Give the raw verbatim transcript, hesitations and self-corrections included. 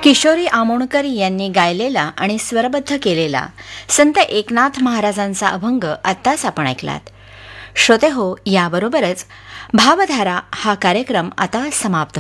किशोरी आमोणकर यांनी गायलेला आणि स्वरबद्ध केलेला संत एकनाथ महाराजांचा अभंग आत्ताच आपण ऐकलात. श्रोते हो, याबरोबरच भावधारा हा कार्यक्रम आता समाप्त